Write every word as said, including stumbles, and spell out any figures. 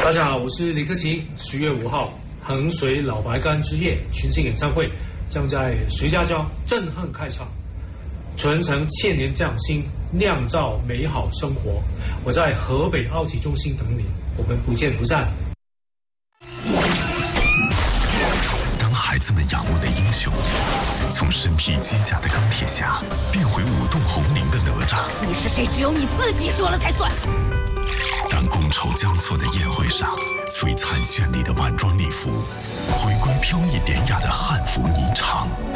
大家好，我是李克勤。十月五号，衡水老白干之夜群星演唱会将在徐家庄震撼开场，传承千年匠心，酿造美好生活。我在河北奥体中心等你，我们不见不散。 当孩子们仰慕的英雄，从身披机甲的钢铁侠变回舞动红绫的哪吒， 你是谁？只有你自己说了才算。 当觥筹交错的宴会上，璀璨绚丽的晚装礼服回归飘逸典雅的汉服霓裳。